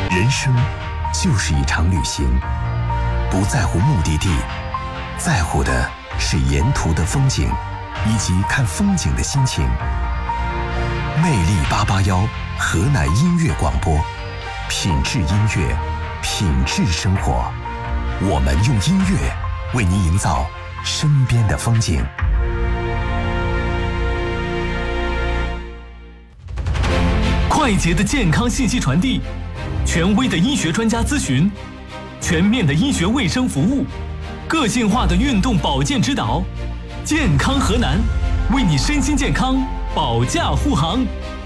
人生就是一场旅行，不在乎目的地，在乎的是沿途的风景以及看风景的心情。魅力881河南音乐广播，品质音乐，品质生活。我们用音乐为您营造身边的风景。 快捷的健康信息传递，权威的医学专家咨询，全面的医学卫生服务，个性化的运动保健指导，健康河南，为你身心健康保驾护航。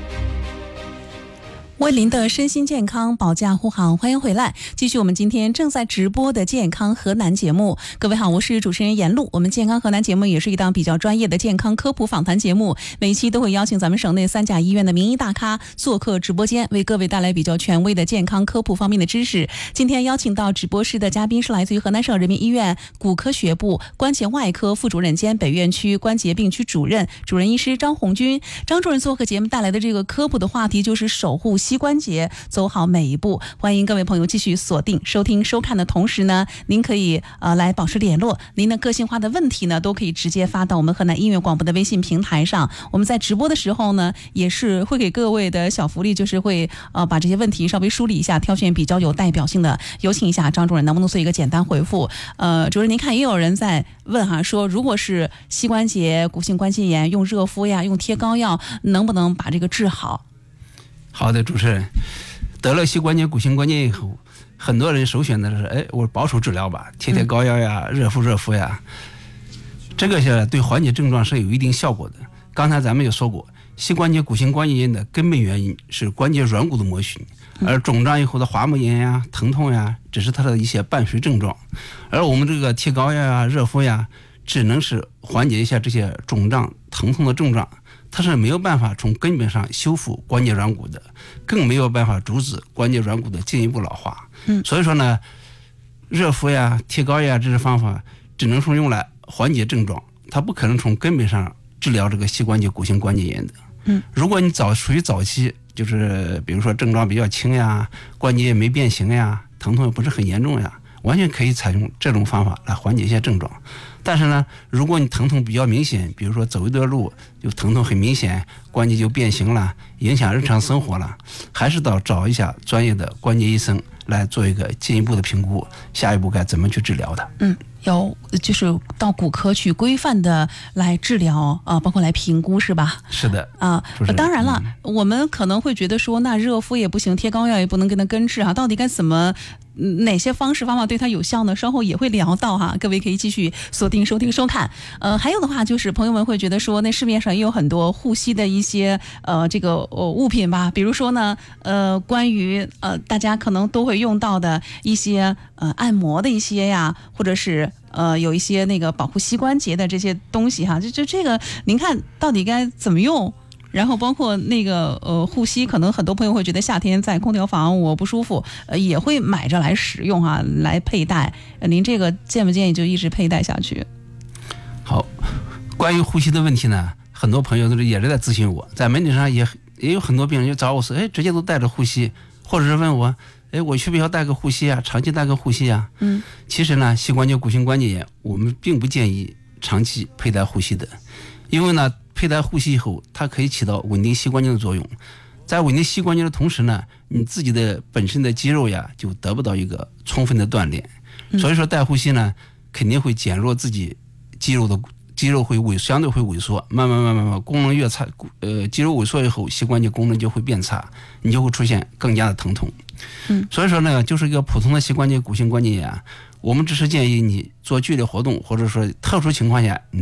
为您的身心健康保驾护航，欢迎回来，继续我们今天正在直播的健康河南节目。各位好，我是主持人闫璐。我们健康河南节目也是一档比较专业的健康科普访谈节目，每一期都会邀请咱们省内3甲医院的名医大咖做客直播间，为各位带来比较权威的健康科普方面的知识。今天邀请到直播室的嘉宾是来自于河南省人民医院骨科学部关节外科副主任兼北院区关节病区主任医师张红军。张主任做客节目带来的这个科普的话题就是守护膝关节，走好每一步。欢迎各位朋友继续锁定收听收看的同时呢，您可以来保持联络，您的个性化的问题呢都可以直接发到我们河南音乐广播的微信平台上。我们在直播的时候呢，也是会给各位的小福利，就是会把这些问题稍微梳理一下，挑选比较有代表性的。有请一下张主任能不能做一个简单回复？主任您看也有人在问哈，说如果是膝关节骨性关节炎，用热敷呀，用贴膏药，能不能把这个治好？ 好的，主持人，得了膝关节骨性关节炎以后，很多人首选的是，我保守治疗吧，贴膏药呀，热敷呀，这个是对缓解症状是有一定效果的。刚才咱们也说过，膝关节骨性关节炎的根本原因是关节软骨的磨损，而肿胀以后的滑膜炎呀、疼痛呀，只是它的一些伴随症状。而我们这个贴膏药呀、热敷呀，只能是缓解一下这些肿胀、疼痛的症状。它是没有办法从根本上修复关节软骨的，更没有办法阻止关节软骨的进一步老化。所以说呢，热敷呀、贴膏呀这些方法只能说用来缓解症状，它不可能从根本上治疗这个膝关节骨性关节炎的。如果你属于早期，就是比如说症状比较轻呀，关节也没变形呀，疼痛也不是很严重呀，完全可以采用这种方法来缓解一些症状。但是呢，如果你疼痛比较明显，比如说走一段路就疼痛很明显，关节就变形了，影响日常生活了，还是找一下专业的关节医生来做一个进一步的评估，下一步该怎么去治疗的。 要就是到骨科去规范的来治疗包括来评估，是吧？ 是的当然了，我们可能会觉得说，那热敷也不行，贴膏药也不能跟它根治到底该怎么哪些方法对它有效呢？稍后也会聊到哈，各位可以继续锁定收听收看。还有的话就是朋友们会觉得说，那市面上也有很多护膝的一些这个物品吧，比如说呢关于大家可能都会用到的一些按摩的一些呀，或者是有一些那个保护膝关节的这些东西哈，就这个您看到底该怎么用？然后包括那个护膝，可能很多朋友会觉得夏天在空调房我不舒服，也会买着来使用来佩戴。您这个建不建议就一直佩戴下去？ 好，关于护膝的问题呢，很多朋友也是在咨询我，在门诊上也有很多病人就找我说，直接都带着护膝，或者是问我，我需不需要带个护膝啊？长期带个护膝啊？其实呢，膝关节骨性关节炎我们并不建议长期佩戴护膝的，因为呢，佩戴护膝以后，它可以起到稳定膝关节的作用。在稳定膝关节的同时呢，你自己的本身的肌肉呀就得不到一个充分的锻炼。所以说戴护膝呢，肯定会减弱自己肌肉会相对会萎缩，慢慢功能越差，肌肉萎缩以后，膝关节功能就会变差，你就会出现更加的疼痛。所以说呢，就是一个普通的膝关节骨性关节炎，我们只是建议你做剧烈活动，或者说特殊情况下